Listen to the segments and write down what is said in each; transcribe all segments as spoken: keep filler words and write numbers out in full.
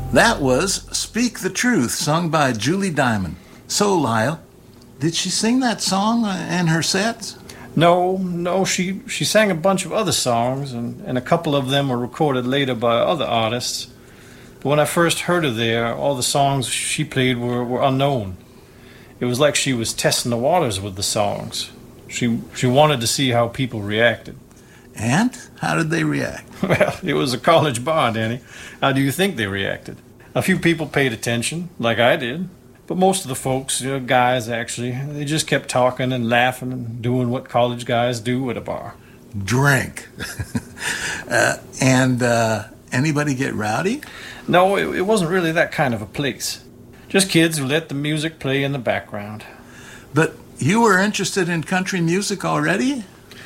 That was Speak the Truth, sung by Julie Diamond. So, Lyle, did she sing that song in her sets? No, no, she, she sang a bunch of other songs, and, and a couple of them were recorded later by other artists. But when I first heard her there, all the songs she played were, were unknown. It was like she was testing the waters with the songs. She, she wanted to see how people reacted. And how did they react? Well, it was a college bar, Danny. How do you think they reacted? A few people paid attention, like I did. But most of the folks, you know, guys actually, they just kept talking and laughing and doing what college guys do at a bar. Drink. uh, and uh, anybody get rowdy? No, it, it wasn't really that kind of a place. Just kids who let the music play in the background. But you were interested in country music already?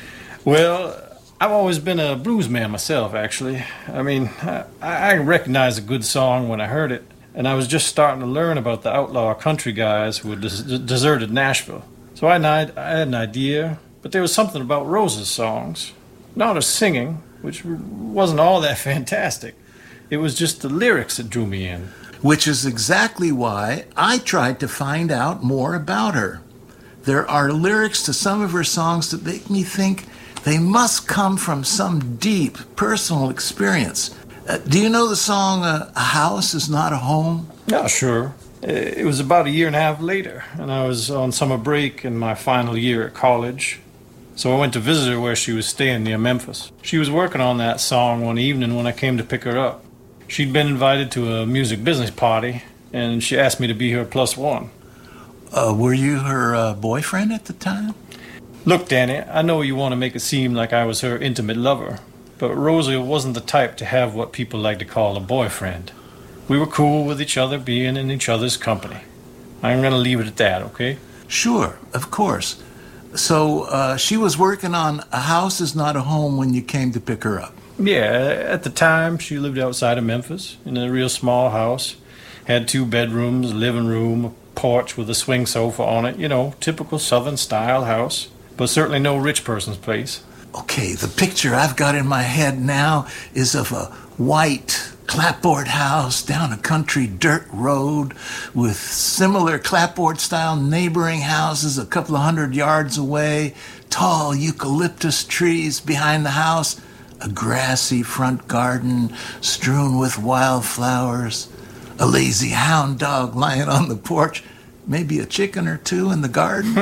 Well, I've always been a blues man myself, actually. I mean, I, I recognized a good song when I heard it. And I was just starting to learn about the outlaw country guys who had des- deserted Nashville. So I, I had an idea, but there was something about Rose's songs. Not her singing, which wasn't all that fantastic. It was just the lyrics that drew me in. Which is exactly why I tried to find out more about her. There are lyrics to some of her songs that make me think they must come from some deep personal experience. Uh, do you know the song, uh, A House Is Not a Home? Yeah, sure. It was about a year and a half later, and I was on summer break in my final year at college. So I went to visit her where she was staying near Memphis. She was working on that song one evening when I came to pick her up. She'd been invited to a music business party, and she asked me to be her plus one. Uh, were you her uh, boyfriend at the time? Look, Danny, I know you want to make it seem like I was her intimate lover, but Rosie wasn't the type to have what people like to call a boyfriend. We were cool with each other, being in each other's company. I'm going to leave it at that, okay? Sure, of course. So uh, she was working on A House Is Not a Home when you came to pick her up? Yeah, at the time she lived outside of Memphis in a real small house. Had two bedrooms, a living room, a porch with a swing sofa on it. You know, typical Southern-style house, but certainly no rich person's place. Okay, the picture I've got in my head now is of a white clapboard house down a country dirt road with similar clapboard-style neighboring houses a couple of hundred yards away, tall eucalyptus trees behind the house, a grassy front garden strewn with wildflowers, a lazy hound dog lying on the porch, maybe a chicken or two in the garden.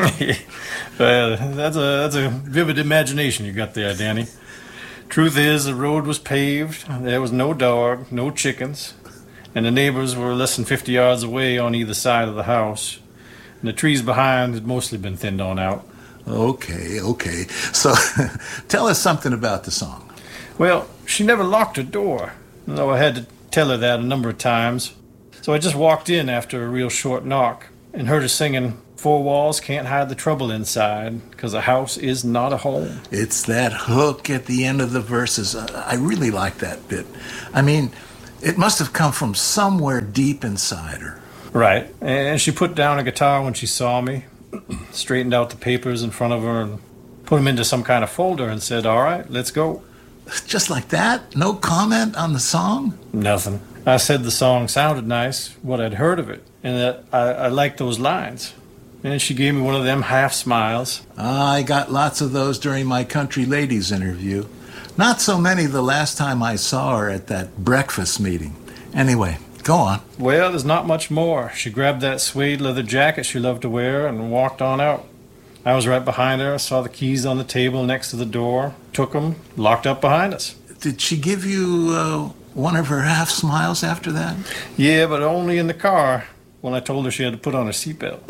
Well, that's a that's a vivid imagination you got there, Danny. Truth is, the road was paved, there was no dog, no chickens, and the neighbors were less than fifty yards away on either side of the house. And the trees behind had mostly been thinned on out. Okay, okay. So tell us something about the song. Well, she never locked her door, though I had to tell her that a number of times. So I just walked in after a real short knock and heard her singing, "Four walls can't hide the trouble inside, 'cause a house is not a home." It's that hook at the end of the verses. I really like that bit. I mean, it must have come from somewhere deep inside her. Right. And she put down a guitar when she saw me, straightened out the papers in front of her and put them into some kind of folder and said, "All right, let's go." Just like that? No comment on the song? Nothing. I said the song sounded nice, what I'd heard of it, and that I, I liked those lines. And she gave me one of them half smiles. I got lots of those during my Country Ladies interview. Not so many the last time I saw her at that breakfast meeting. Anyway, go on. Well, there's not much more. She grabbed that suede leather jacket she loved to wear and walked on out. I was right behind her, saw the keys on the table next to the door, took them, locked up behind us. Did she give you uh, one of her half smiles after that? Yeah, but only in the car when I told her she had to put on her seatbelt.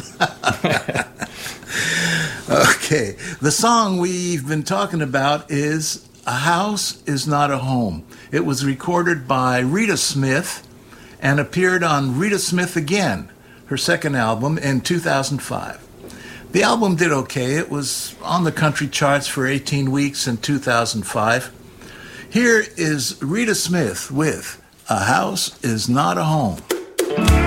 Okay, the song we've been talking about is A House Is Not a Home. It was recorded by Rita Smith and appeared on Rita Smith Again, her second album, in two thousand five. The album did okay. It was on the country charts for eighteen weeks in two thousand five. Here is Rita Smith with A House Is Not a Home.